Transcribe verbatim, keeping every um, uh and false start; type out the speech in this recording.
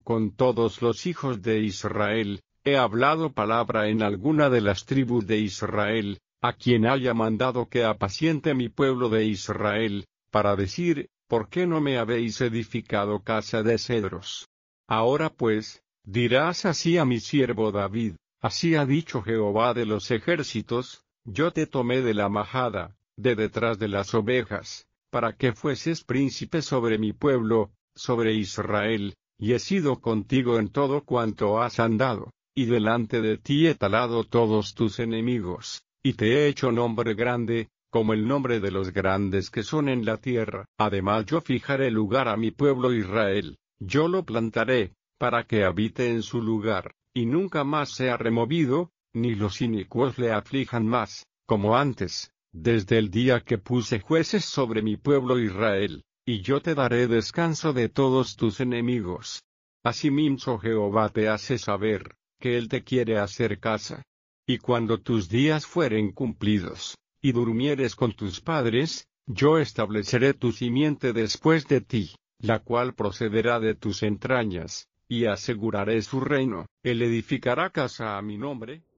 con todos los hijos de Israel, he hablado palabra en alguna de las tribus de Israel, a quien haya mandado que apaciente mi pueblo de Israel, para decir, ¿por qué no me habéis edificado casa de cedros? Ahora pues, dirás así a mi siervo David, así ha dicho Jehová de los ejércitos, yo te tomé de la majada, de detrás de las ovejas, para que fueses príncipe sobre mi pueblo, sobre Israel, y he sido contigo en todo cuanto has andado, y delante de ti he talado todos tus enemigos, y te he hecho nombre grande, como el nombre de los grandes que son en la tierra. Además yo fijaré lugar a mi pueblo Israel, yo lo plantaré, para que habite en su lugar, y nunca más sea removido, ni los inicuos le aflijan más, como antes, desde el día que puse jueces sobre mi pueblo Israel, y yo te daré descanso de todos tus enemigos. Asimismo Jehová te hace saber, que Él te quiere hacer casa. Y cuando tus días fueren cumplidos, y durmieres con tus padres, yo estableceré tu simiente después de ti, la cual procederá de tus entrañas, y aseguraré su reino. Él edificará casa a mi nombre,